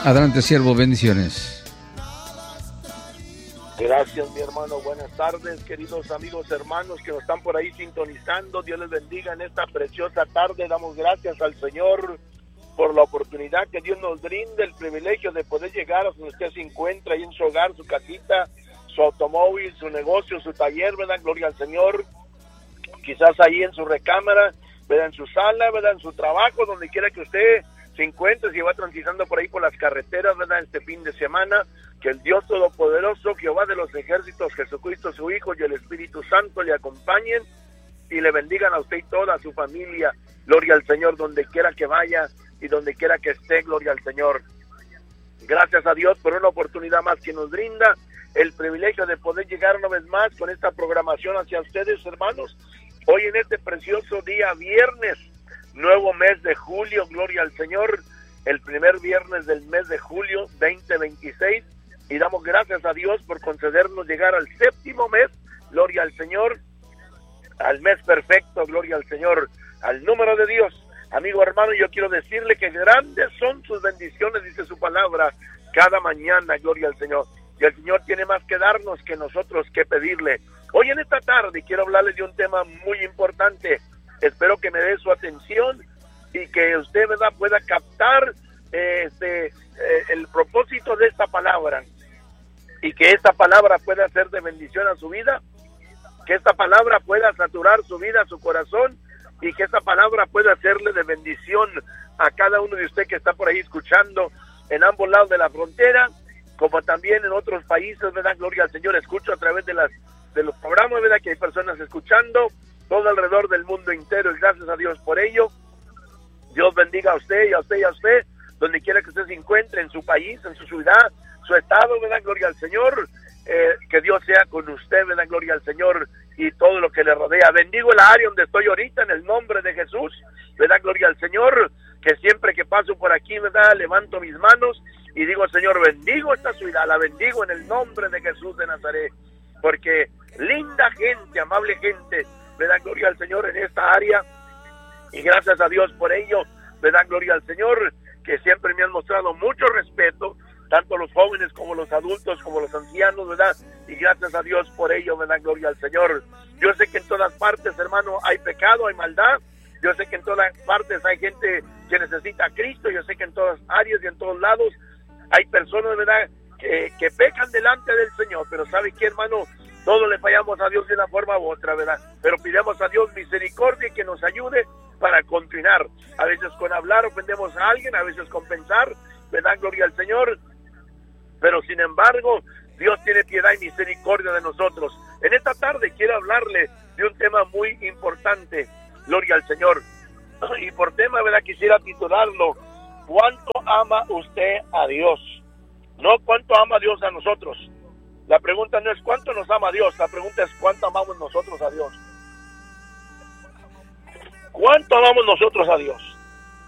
Adelante, siervo, bendiciones. Gracias, mi hermano. Buenas tardes, queridos amigos, hermanos que nos están por ahí sintonizando. Dios les bendiga en esta preciosa tarde. Damos gracias al Señor por la oportunidad que Dios nos brinda, el privilegio de poder llegar a donde usted se encuentra, ahí en su hogar, su casita, su automóvil, su negocio, su taller, ¿verdad? Gloria al Señor. Quizás ahí en su recámara, ¿verdad? En su sala, ¿verdad? En su trabajo, donde quiera que usted se encuentre, si va transitando por ahí por las carreteras, ¿verdad? Este fin de semana, que el Dios Todopoderoso, Jehová de los ejércitos, Jesucristo su Hijo y el Espíritu Santo le acompañen y le bendigan a usted y toda su familia. Gloria al Señor, donde quiera que vaya y donde quiera que esté, gloria al Señor. Gracias a Dios por una oportunidad más que nos brinda, el privilegio de poder llegar una vez más con esta programación hacia ustedes, hermanos. Hoy en este precioso día viernes, nuevo mes de julio, gloria al Señor, el primer viernes del mes de julio 2026, y damos gracias a Dios por concedernos llegar al séptimo mes, gloria al Señor, al mes perfecto, gloria al Señor, al número de Dios. Amigo hermano, yo quiero decirle que grandes son sus bendiciones, dice su palabra, cada mañana, gloria al Señor, y el Señor tiene más que darnos que nosotros que pedirle. Hoy en esta tarde quiero hablarles de un tema muy importante. Espero que me dé su atención y que usted, ¿verdad?, pueda captar el propósito de esta palabra, y que esta palabra pueda ser de bendición a su vida, que esta palabra pueda saturar su vida, su corazón, y que esta palabra pueda hacerle de bendición a cada uno de ustedes que está por ahí escuchando en ambos lados de la frontera, como también en otros países, ¿verdad? Gloria al Señor. Escucho a través de los programas, ¿verdad?, que hay personas escuchando todo alrededor del mundo entero, y gracias a Dios por ello. Dios bendiga a usted y a usted y a usted, donde quiera que usted se encuentre, en su país, en su ciudad, su estado, ¿verdad? Gloria al Señor. Que Dios sea con usted, ¿verdad? Gloria al Señor, y todo lo que le rodea. Bendigo el área donde estoy ahorita en el nombre de Jesús, ¿verdad? Gloria al Señor, que siempre que paso por aquí, ¿verdad?, levanto mis manos y digo, Señor, bendigo esta ciudad, la bendigo en el nombre de Jesús de Nazaret, porque linda gente, amable gente, ¿verdad? Gloria al Señor en esta área, y gracias a Dios por ello, ¿verdad? Gloria al Señor, que siempre me han mostrado mucho respeto, tanto los jóvenes como los adultos, como los ancianos, ¿verdad? Y gracias a Dios por ello, ¿verdad? Gloria al Señor. Yo sé que en todas partes, hermano, hay pecado, hay maldad. Yo sé que en todas partes hay gente que necesita a Cristo. Yo sé que en todas áreas y en todos lados hay personas, ¿verdad?, que pecan delante del Señor. Pero ¿sabe qué, hermano? Todos le fallamos a Dios de una forma u otra, ¿verdad? Pero pidamos a Dios misericordia y que nos ayude para continuar. A veces con hablar ofendemos a alguien, a veces con pensar, ¿verdad? Gloria al Señor. Pero sin embargo, Dios tiene piedad y misericordia de nosotros. En esta tarde quiero hablarle de un tema muy importante, gloria al Señor. Y por tema, ¿verdad?, quisiera titularlo, ¿cuánto ama usted a Dios? No cuánto ama Dios a nosotros. La pregunta no es cuánto nos ama Dios, la pregunta es cuánto amamos nosotros a Dios. ¿Cuánto amamos nosotros a Dios?